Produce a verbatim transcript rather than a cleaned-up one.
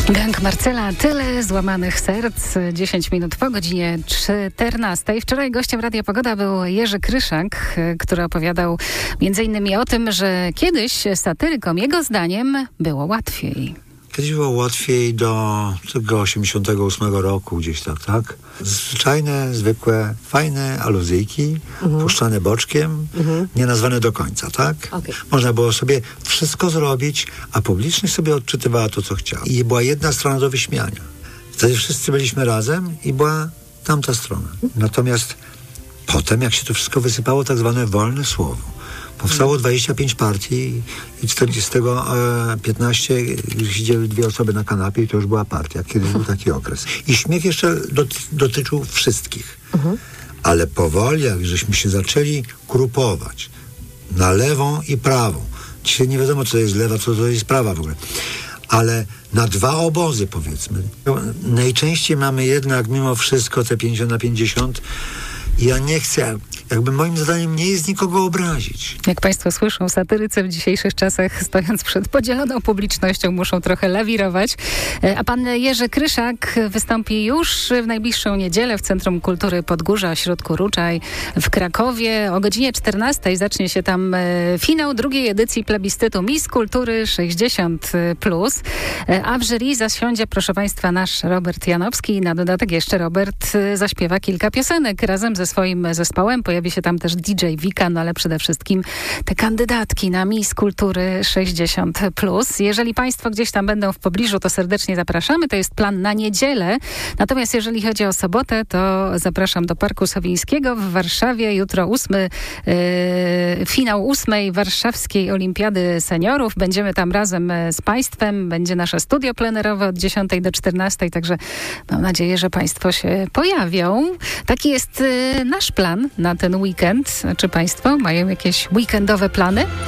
Gang Marcela, tyle złamanych serc. dziesięć minut po godzinie czternastej. Wczoraj gościem Radia Pogoda był Jerzy Kryszak, który opowiadał między innymi o tym, że kiedyś satyrykom, jego zdaniem, było łatwiej. Kiedyś było łatwiej do tego osiemdziesiątego ósmego roku gdzieś tak, tak? Zwyczajne, zwykłe, fajne aluzyjki, mhm. puszczane boczkiem, mhm. nie nazwane do końca, tak? Okay. Można było sobie wszystko zrobić, a publiczność sobie odczytywała to, co chciała. I była jedna strona do wyśmiania. Wtedy wszyscy byliśmy razem i była tamta strona. Natomiast potem, jak się to wszystko wysypało, tak zwane wolne słowo. Powstało dwadzieścia pięć partii i czterdzieści, piętnaście siedziały dwie osoby na kanapie i to już była partia. Kiedyś był taki okres. I śmiech jeszcze doty- dotyczył wszystkich. Mhm. Ale powoli, jak żeśmy się zaczęli grupować na lewą i prawą. Dzisiaj nie wiadomo, co to jest lewa, co to jest prawa w ogóle. Ale na dwa obozy, powiedzmy. Najczęściej mamy jednak mimo wszystko te pięćdziesiąt na pięćdziesiąt. Ja nie chcę, jakby moim zadaniem nie jest nikogo obrazić. Jak Państwo słyszą, satyrycy w dzisiejszych czasach, stojąc przed podzieloną publicznością, muszą trochę lawirować. A pan Jerzy Kryszak wystąpi już w najbliższą niedzielę w Centrum Kultury Podgórza, ośrodku Ruczaj w Krakowie. O godzinie czternastej zacznie się tam finał drugiej edycji plebiscytu Miss Kultury sześćdziesiąt plus. A w jury zasiądzie, proszę Państwa, nasz Robert Janowski. Na dodatek jeszcze Robert zaśpiewa kilka piosenek razem ze swoim zespołem. Pojawi się tam też D J Wika, no ale przede wszystkim te kandydatki na Miss Kultury sześćdziesiąt plus. Jeżeli Państwo gdzieś tam będą w pobliżu, to serdecznie zapraszamy. To jest plan na niedzielę. Natomiast jeżeli chodzi o sobotę, to zapraszam do Parku Sowińskiego w Warszawie. Jutro ósmy, yy, finał ósmej Warszawskiej Olimpiady Seniorów. Będziemy tam razem z Państwem. Będzie nasze studio plenerowe od dziesiątej do czternastej, także mam nadzieję, że Państwo się pojawią. Taki jest yy, nasz plan na ten weekend. Czy Państwo mają jakieś weekendowe plany?